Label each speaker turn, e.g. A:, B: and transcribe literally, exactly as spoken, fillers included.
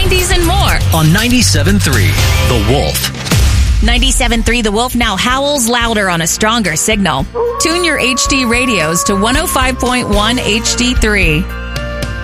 A: oldies, and more.
B: On ninety-seven point three, The Wolf.
A: ninety-seven point three The Wolf now howls louder on a stronger signal. Tune your H D radios to one oh five point one H D three.